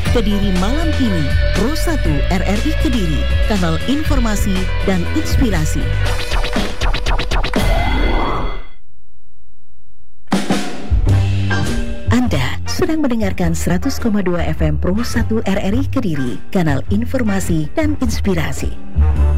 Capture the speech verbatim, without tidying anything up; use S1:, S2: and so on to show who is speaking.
S1: Kediri malam ini, Pro satu R R I Kediri, kanal informasi dan inspirasi. Anda sedang mendengarkan seratus koma dua F M Pro satu R R I Kediri, kanal informasi dan inspirasi.